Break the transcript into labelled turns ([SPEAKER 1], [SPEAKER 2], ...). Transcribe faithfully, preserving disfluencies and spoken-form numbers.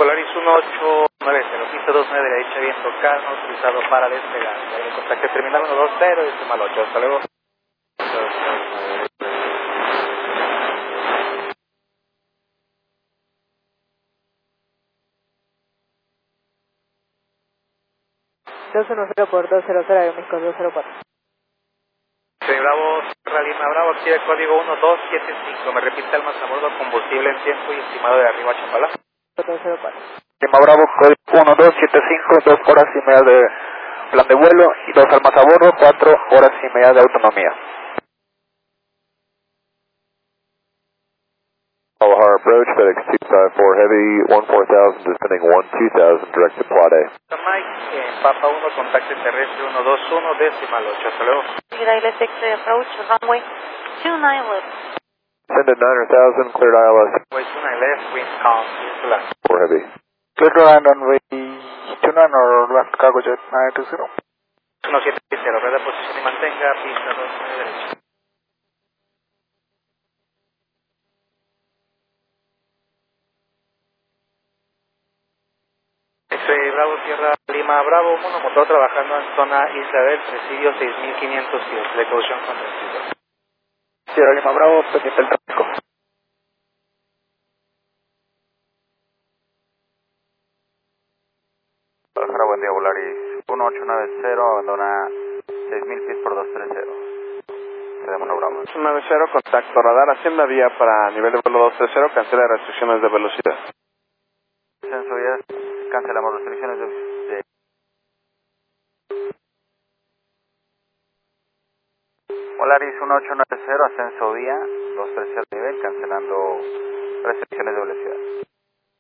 [SPEAKER 1] Polaris uno ocho nueve cero, pista dos nueve derecha, viento calmo, autorizado para despegar. El contacto terminal uno dos cero, decimal ocho, hasta luego.
[SPEAKER 2] dos uno cero por dos cero cero, Aeroméxico dos cero cuatro.
[SPEAKER 1] Sí, Bravo, Sierra Lima Bravo, aquí el código uno dos siete cinco, me repite el más a bordo, combustible en tiempo y estimado de arriba a Chapala.
[SPEAKER 2] dos cero cuatro.
[SPEAKER 3] Lima Bravo, código uno dos siete cinco, dos horas y media de plan de vuelo y dos almas a bordo, cuatro horas y media de autonomía.
[SPEAKER 4] Guadalajara approach, FedEx two five four Heavy, one four thousand, descending one two thousand, direct to Plot A.
[SPEAKER 1] Mike, eh, Papa uno, contacto terrestre uno dos uno, decimal ocho, hasta luego.
[SPEAKER 5] United six approach, runway two nine left.
[SPEAKER 4] Descended nine thousand, cleared I L S
[SPEAKER 1] Way two nine left, wind calm, left.
[SPEAKER 4] four Heavy.
[SPEAKER 3] Clear to land runway two nine or left cargo jet nine two zero.
[SPEAKER 1] uno siete cero, rueda posición y mantenga, pista dos nueve derecha. X-Ray Bravo, Sierra Lima Bravo uno, motor trabajando en zona Isla del Presidio seis mil quinientos pies, precaución con el
[SPEAKER 3] Sierra Lima Bravo, pendiente el tráfico.
[SPEAKER 6] Guadalajara, buen día, Volaris uno ocho nueve cero, abandona seis mil pies por dos tres cero. Quedamos en Bravo.
[SPEAKER 7] ocho nueve cero, contacto radar, hacienda vía para nivel de vuelo dos tres cero, cancela restricciones de velocidad.
[SPEAKER 6] Ascenso vía, cancelamos restricciones de... de... Volaris uno ocho nueve cero, ascenso vía dos tres cero nivel, cancelando restricciones de velocidad.